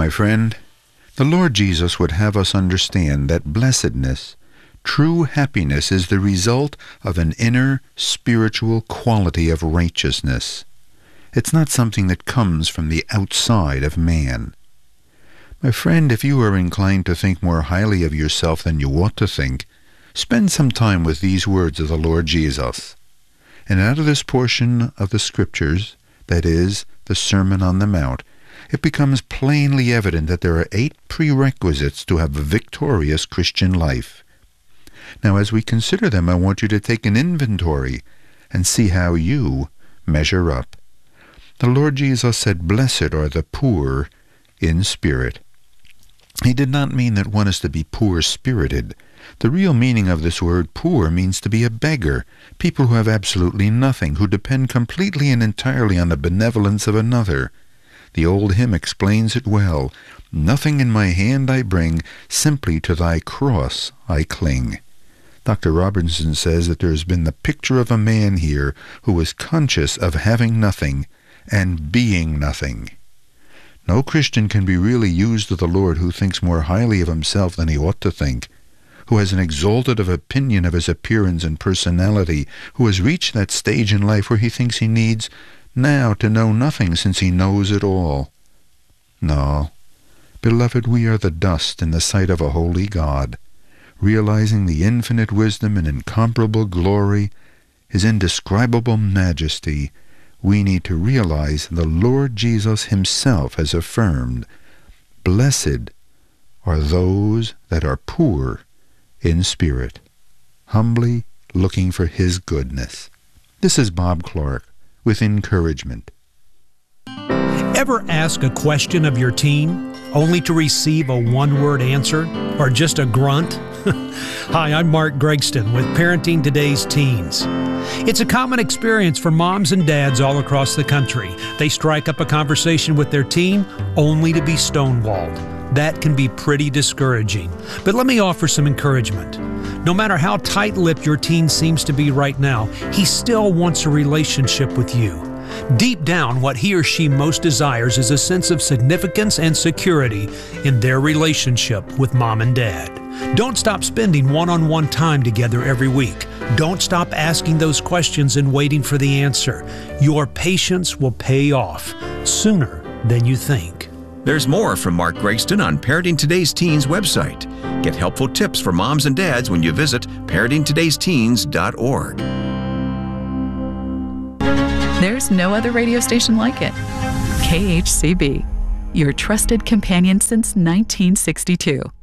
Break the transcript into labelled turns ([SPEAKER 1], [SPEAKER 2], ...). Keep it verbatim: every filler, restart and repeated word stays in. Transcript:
[SPEAKER 1] My friend, the Lord Jesus would have us understand that blessedness, true happiness, is the result of an inner spiritual quality of righteousness. It's not something that comes from the outside of man. My friend, if you are inclined to think more highly of yourself than you ought to think, spend some time with these words of the Lord Jesus. And out of this portion of the Scriptures, that is, the Sermon on the Mount, it becomes plainly evident that there are eight prerequisites to have a victorious Christian life. Now, as we consider them, I want you to take an inventory and see how you measure up. The Lord Jesus said, "Blessed are the poor in spirit." He did not mean that one is to be poor-spirited. The real meaning of this word poor means to be a beggar, people who have absolutely nothing, who depend completely and entirely on the benevolence of another. The old hymn explains it well. "Nothing in my hand I bring, simply to thy cross I cling." Doctor Robertson says that there has been the picture of a man here who is conscious of having nothing and being nothing. No Christian can be really used of the Lord who thinks more highly of himself than he ought to think, who has an exalted opinion of his appearance and personality, who has reached that stage in life where he thinks he needs now to know nothing since he knows it all. No, beloved, we are the dust in the sight of a holy God. Realizing the infinite wisdom and incomparable glory, his indescribable majesty, we need to realize the Lord Jesus himself has affirmed, "Blessed are those that are poor in spirit," humbly looking for his goodness. This is Bob Clark with encouragement.
[SPEAKER 2] Ever ask a question of your teen only to receive a one-word answer or just a grunt? Hi, I'm Mark Gregston with Parenting Today's Teens. It's a common experience for moms and dads all across the country. They strike up a conversation with their teen only to be stonewalled. That can be pretty discouraging. But let me offer some encouragement. No matter how tight-lipped your teen seems to be right now, he still wants a relationship with you. Deep down, what he or she most desires is a sense of significance and security in their relationship with mom and dad. Don't stop spending one-on-one time together every week. Don't stop asking those questions and waiting for the answer. Your patience will pay off sooner than you think.
[SPEAKER 3] There's more from Mark Gregston on Parenting Today's Teens website. Get helpful tips for moms and dads when you visit parenting todays teens dot org.
[SPEAKER 4] There's no other radio station like it. K H C B, your trusted companion since nineteen sixty-two.